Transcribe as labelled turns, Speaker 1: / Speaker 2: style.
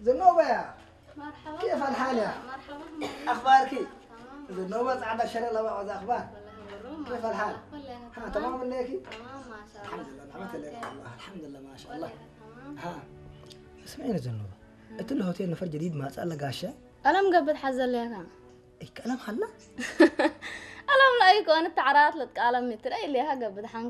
Speaker 1: زنوبة يا
Speaker 2: مرحبا.
Speaker 1: كيف الحال يا؟
Speaker 2: مرحبا.
Speaker 1: أخبارك؟
Speaker 2: تمام.
Speaker 1: زنوبة صعب الشر الله بعض أخبار.
Speaker 2: والله
Speaker 1: كيف الحال؟ ها تمام ليكي؟
Speaker 2: تمام ما شاء الله.
Speaker 1: الحمد لله نعمة الله الحمد لله ما شاء الله.
Speaker 2: تمام.
Speaker 1: ها اسمعيني زنوبة قلت له هوتيل نفر جديد ما أسأل لك عشاء؟
Speaker 2: ألم قبل حزل ليك.
Speaker 1: إيه كلام حلا؟
Speaker 2: ألم لا يكون أنت عرات لك ألم متر أي اللي هجب